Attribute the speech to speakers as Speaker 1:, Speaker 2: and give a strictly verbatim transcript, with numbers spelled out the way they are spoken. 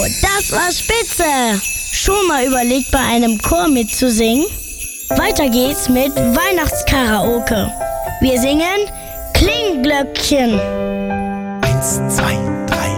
Speaker 1: das war spitze! Schon mal überlegt, bei einem Chor mitzusingen? Weiter geht's mit Weihnachtskaraoke. Wir singen Klingglöckchen.
Speaker 2: Eins, zwei,